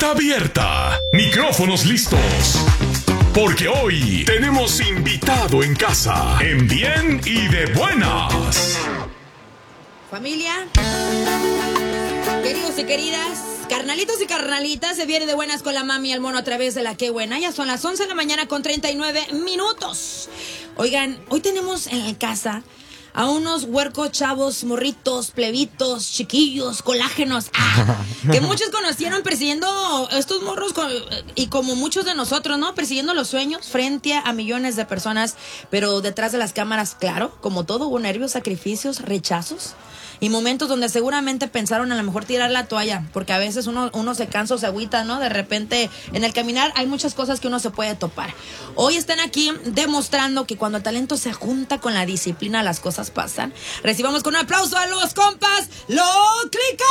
Puerta abierta, micrófonos listos. Porque hoy tenemos invitado en casa, en bien y de buenas. Familia, queridos y queridas, carnalitos y carnalitas, se viene de buenas con la mami y el mono a través de la Qué Buena. Ya son las 11 de la mañana con 39 minutos. Oigan, hoy tenemos en la casa a unos huercos, chavos, morritos, plebitos, chiquillos, colágenos, que muchos conocieron persiguiendo estos morros y como muchos de nosotros, ¿no? Persiguiendo los sueños frente a millones de personas, pero detrás de las cámaras, claro, como todo, hubo nervios, sacrificios, rechazos y momentos donde seguramente pensaron a lo mejor tirar la toalla, porque a veces uno se cansa o se agüita, ¿no? De repente en el caminar hay muchas cosas que uno se puede topar. Hoy están aquí demostrando que cuando el talento se junta con la disciplina, las cosas pasan. Recibamos con un aplauso a los compas Lo Clica.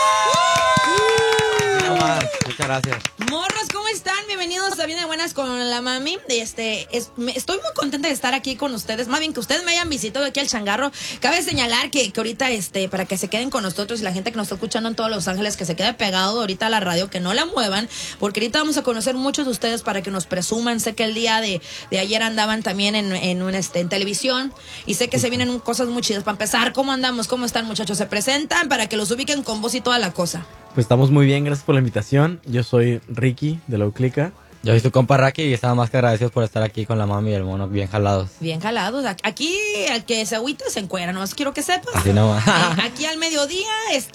Muchas gracias. Morros, ¿cómo están? Bienvenidos a Bien de Buenas con la mami. Estoy muy contenta de estar aquí con ustedes. Más bien que ustedes me hayan visitado aquí al changarro. Cabe señalar que ahorita, para que se queden con nosotros y la gente que nos está escuchando en todos Los Ángeles, que se quede pegado ahorita a la radio, que no la muevan, porque ahorita vamos a conocer muchos de ustedes para que nos presuman. Sé que el día de ayer andaban también en televisión y sé que se vienen cosas muy chidas. Para empezar, ¿cómo andamos? ¿Cómo están, muchachos? Se presentan para que los ubiquen con voz y toda la cosa. Pues estamos muy bien, gracias por la invitación. Yo soy Ricky de Lo Clica. Yo soy tu compa Raki y estaba más que agradecidos por estar aquí con la mami y el mono, bien jalados. Bien jalados. Aquí el que se agüita se encuera, nomás quiero que sepas. Así nomás. Aquí al mediodía,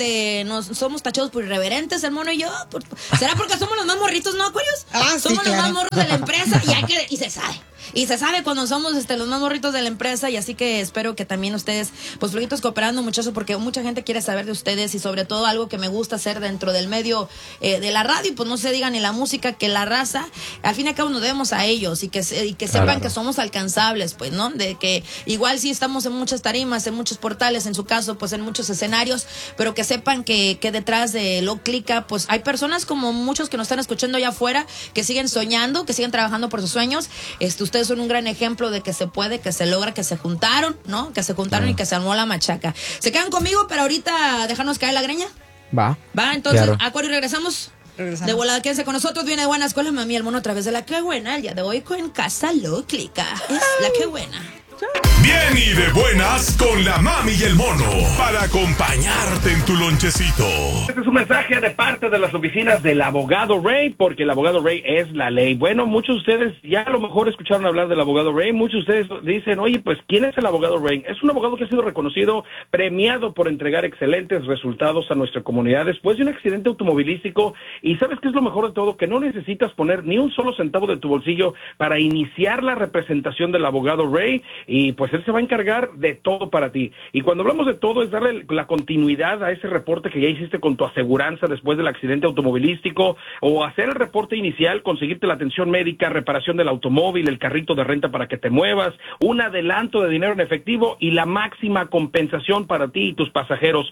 nos somos tachados por irreverentes, el mono y yo. ¿Será porque somos los más morritos, no, Aquarius? Somos los más morros de la empresa y se sabe. Y se sabe cuando somos los más morritos de la empresa, y así que espero que también ustedes, pues fluiditos cooperando, muchachos, porque mucha gente quiere saber de ustedes y sobre todo algo que me gusta hacer dentro del medio de la radio, pues no se diga ni la música, que la raza, al fin y al cabo nos debemos a ellos y que sepan que somos alcanzables, pues, ¿no? De que igual sí estamos en muchas tarimas, en muchos portales, en su caso, pues en muchos escenarios, pero que sepan que detrás de Lo Clica, pues hay personas como muchos que nos están escuchando allá afuera, que siguen soñando, que siguen trabajando por sus sueños. Ustedes son un gran ejemplo de que se puede, que se logra, que se juntaron, ¿no? Que se juntaron y que se armó la machaca. ¿Se quedan conmigo para ahorita dejarnos caer la greña? Va, entonces, claro. Acuario, regresamos. De volada, quédense con nosotros. Viene de buenas con la mami y el mono a través de la Qué Buena. El día de hoy con Casa Lo Clica. Es la Qué Buena. Bien y de buenas con la mami y el mono, para acompañarte en tu lonchecito. Este es un mensaje de parte de las oficinas del abogado Ray, porque el abogado Ray es la ley. Bueno, muchos de ustedes ya a lo mejor escucharon hablar del abogado Ray. Muchos de ustedes dicen, oye, pues, ¿quién es el abogado Ray? Es un abogado que ha sido reconocido, premiado por entregar excelentes resultados a nuestra comunidad después de un accidente automovilístico. Y ¿sabes qué es lo mejor de todo? Que no necesitas poner ni un solo centavo de tu bolsillo para iniciar la representación del abogado Ray. Y pues él se va a encargar de todo para ti. Y cuando hablamos de todo es darle la continuidad a ese reporte que ya hiciste con tu aseguranza después del accidente automovilístico, o hacer el reporte inicial, conseguirte la atención médica, reparación del automóvil, el carrito de renta para que te muevas, un adelanto de dinero en efectivo y la máxima compensación para ti y tus pasajeros.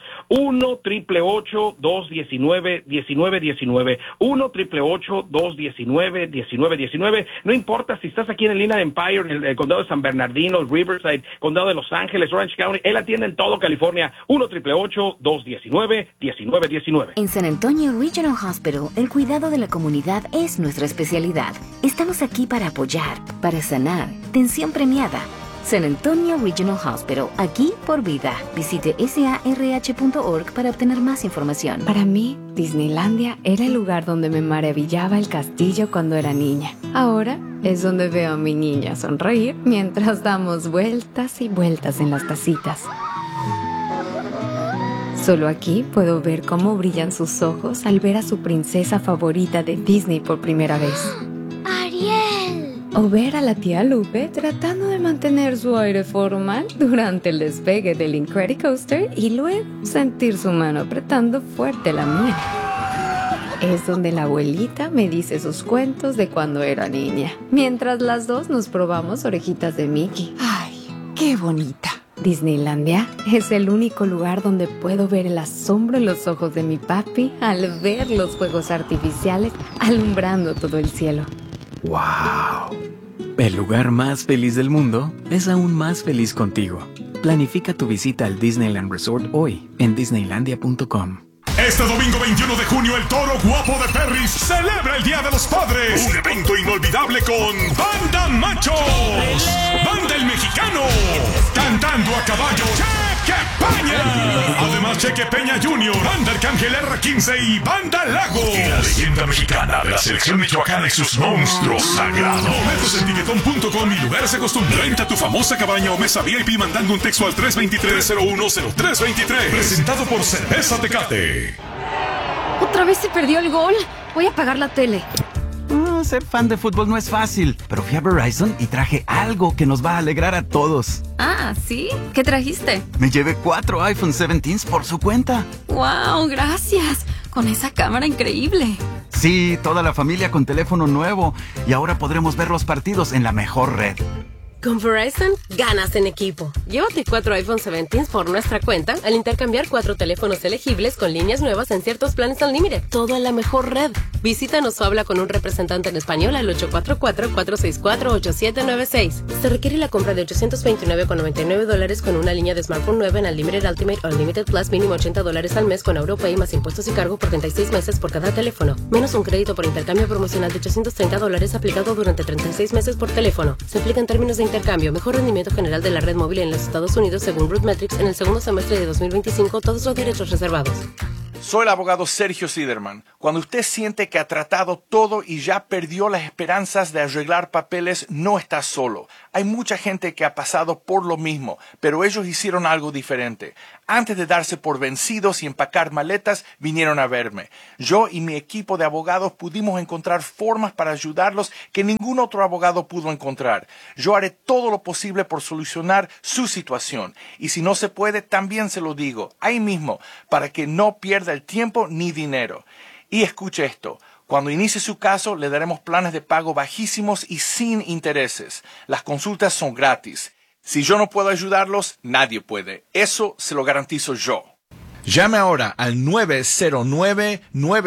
1-888-219-1919. 1-888-219-1919. No importa si estás aquí en el Inland Empire, en el condado de San Bernardino, Riverside, condado de Los Ángeles, Orange County. Él atiende en todo California. 1-888-219-1919. En San Antonio Regional Hospital, el cuidado de la comunidad es nuestra especialidad. Estamos aquí para apoyar, para sanar. Tensión premiada. San Antonio Regional Hospital, aquí por vida. Visite sarh.org para obtener más información. Para mí, Disneylandia era el lugar donde me maravillaba el castillo cuando era niña. Ahora es donde veo a mi niña sonreír mientras damos vueltas y vueltas en las tacitas. Solo aquí puedo ver cómo brillan sus ojos al ver a su princesa favorita de Disney por primera vez. ¡Ariel! O ver a la tía Lupe tratando de mantener su aire formal durante el despegue del Incredicoaster y luego sentir su mano apretando fuerte la mía. Es donde la abuelita me dice sus cuentos de cuando era niña, mientras las dos nos probamos orejitas de Mickey. ¡Ay, qué bonita! Disneylandia es el único lugar donde puedo ver el asombro en los ojos de mi papi al ver los fuegos artificiales alumbrando todo el cielo. ¡Wow! El lugar más feliz del mundo es aún más feliz contigo. Planifica tu visita al Disneyland Resort hoy en Disneylandia.com. Este domingo 21 de junio, el Toro Guapo de Perris celebra el Día de los Padres. Un evento inolvidable con Banda Machos, Banda El Mexicano, cantando a caballo Cheque Peña. Además, Cheque Peña Jr., Banda Arcángel R15 y Banda Lago. Y la leyenda mexicana de la selección michoacana y sus monstruos sagrados. Boletos en tiquetón.com y lugares de costumbre. Renta tu famosa cabaña o mesa VIP mandando un texto al 323-010323. Presentado por Cerveza Tecate. ¿Otra vez se perdió el gol? Voy a apagar la tele. Ser fan de fútbol no es fácil, pero fui a Verizon y traje algo que nos va a alegrar a todos. Ah, ¿sí? ¿Qué trajiste? Me llevé 4 iPhone 17s por su cuenta. ¡Wow! ¡Gracias! Con esa cámara increíble. Sí, toda la familia con teléfono nuevo. Y ahora podremos ver los partidos en la mejor red. Con Verizon, ganas en equipo. Llévate 4 iPhone 17 por nuestra cuenta al intercambiar 4 teléfonos elegibles con líneas nuevas en ciertos planes al límite. Todo en la mejor red. Visítanos o habla con un representante en español al 844-464-8796. Se requiere la compra de $829,99 con una línea de smartphone nueva en Unlimited Ultimate o Unlimited Plus, mínimo $80 al mes con AuroPay más impuestos y cargo por 36 meses por cada teléfono. Menos un crédito por intercambio promocional de $830 aplicado durante 36 meses por teléfono. Se aplica en términos de intercambio. Mejor rendimiento general de la red móvil en los Estados Unidos según RootMetrics en el segundo semestre de 2025. Todos los derechos reservados. Soy el abogado Sergio Siderman. Cuando usted siente que ha tratado todo y ya perdió las esperanzas de arreglar papeles, no está solo. Hay mucha gente que ha pasado por lo mismo, pero ellos hicieron algo diferente. Antes de darse por vencidos y empacar maletas, vinieron a verme. Yo y mi equipo de abogados pudimos encontrar formas para ayudarlos que ningún otro abogado pudo encontrar. Yo haré todo lo posible por solucionar su situación. Y si no se puede, también se lo digo, ahí mismo, para que no pierda el tiempo ni dinero. Y escuche esto. Cuando inicie su caso, le daremos planes de pago bajísimos y sin intereses. Las consultas son gratis. Si yo no puedo ayudarlos, nadie puede. Eso se lo garantizo yo. Llame ahora al 909